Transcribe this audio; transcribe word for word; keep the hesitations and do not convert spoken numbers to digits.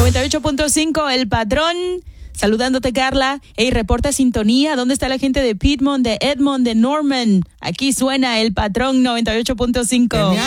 noventa y ocho punto cinco, El Patrón. Saludándote, Carla. Ey, reporta sintonía. ¿Dónde está la gente de Piedmont, de Edmond, de Norman? Aquí suena El Patrón noventa y ocho punto cinco.